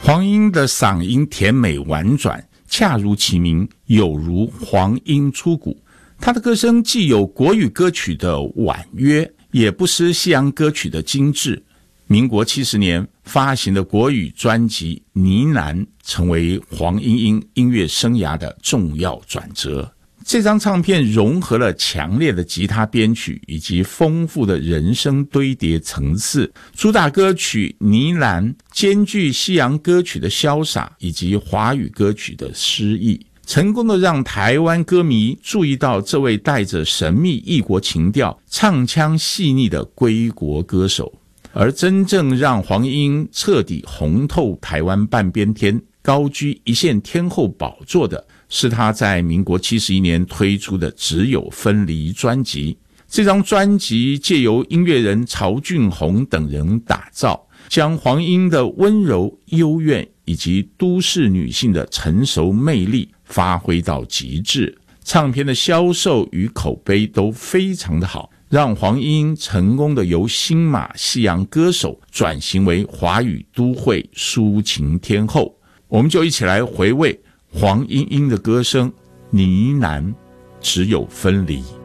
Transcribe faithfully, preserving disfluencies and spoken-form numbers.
黄莺的嗓音甜美婉转，恰如其名，有如黄莺出谷。她的歌声既有国语歌曲的婉约，也不失西洋歌曲的精致。民国七十年发行的国语专辑《呢喃》成为黄莺莺音乐生涯的重要转折。这张唱片融合了强烈的吉他编曲以及丰富的人声堆叠层次，主打歌曲《呢喃》兼具西洋歌曲的潇洒以及华语歌曲的诗意，成功的让台湾歌迷注意到这位带着神秘异国情调、唱腔细腻的归国歌手。而真正让黄莺莺彻底红透台湾半边天，高居一线天后宝座的是他在民国七十一年推出的《只有分离》专辑。这张专辑借由音乐人曹俊宏等人打造，将黄莺的温柔、幽怨以及都市女性的成熟魅力发挥到极致。唱片的销售与口碑都非常的好，让黄莺莺成功的由新马西洋歌手转型为华语都会抒情天后。我们就一起来回味黄莺莺的歌声，呢喃，只有分离。